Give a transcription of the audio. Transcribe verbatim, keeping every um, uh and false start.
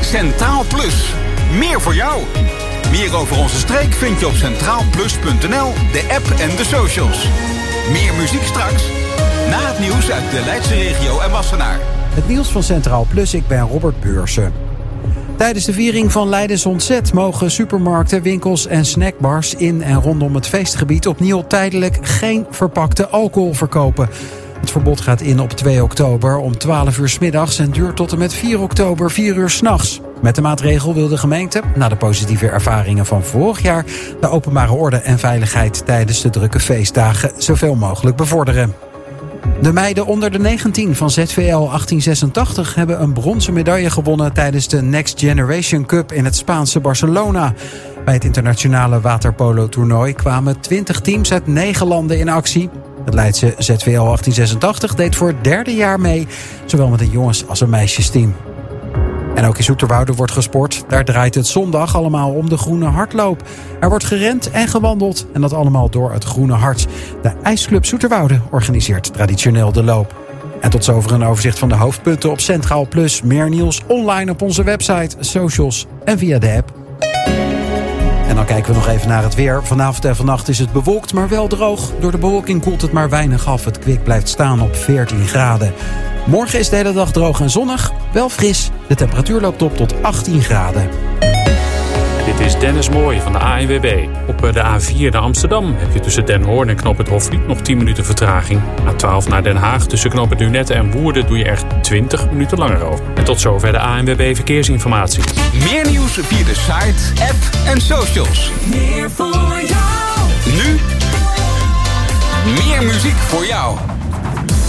Centraal Plus. Meer voor jou. Meer over onze streek vind je op centraal plus punt n l, de app en de socials. Meer muziek straks. Na het nieuws uit de Leidse regio en Wassenaar. Het nieuws van Centraal Plus, ik ben Robert Beursen. Tijdens de viering van Leidens Ontzet mogen supermarkten, winkels en snackbars in en rondom het feestgebied opnieuw tijdelijk geen verpakte alcohol verkopen. Het verbod gaat in op twee oktober om twaalf uur 's middags en duurt tot en met vier oktober vier uur 's nachts. Met de maatregel wil de gemeente, na de positieve ervaringen van vorig jaar, de openbare orde en veiligheid tijdens de drukke feestdagen zoveel mogelijk bevorderen. De meiden onder de negentien van Z V L achttien zesentachtig hebben een bronzen medaille gewonnen tijdens de Next Generation Cup in het Spaanse Barcelona. Bij het internationale waterpolo-toernooi kwamen twintig teams uit negen landen in actie. Het Leidse Z V L achttien zesentachtig deed voor het derde jaar mee, zowel met een jongens- als een meisjesteam. En ook in Zoeterwoude wordt gesport. Daar draait het zondag allemaal om de Groene Hardloop. Er wordt gerend en gewandeld en dat allemaal door het Groene Hart. De IJsclub Zoeterwoude organiseert traditioneel de loop. En tot zover een overzicht van de hoofdpunten op Centraal Plus. Meer nieuws online op onze website, socials en via de app. En dan kijken we nog even naar het weer. Vanavond en vannacht is het bewolkt, maar wel droog. Door de bewolking koelt het maar weinig af. Het kwik blijft staan op veertien graden. Morgen is de hele dag droog en zonnig. Wel fris. De temperatuur loopt op tot achttien graden. Dit is Dennis Mooij van de A N W B. Op de A vier naar Amsterdam heb je tussen Den Hoorn en Knoop het Hofvliet nog tien minuten vertraging. A twaalf naar Den Haag tussen Knoop het Lunette en Woerden doe je er twintig minuten langer over. En tot zover de A N W B Verkeersinformatie. Meer nieuws via de site, app en socials. Meer voor jou. Nu meer muziek voor jou.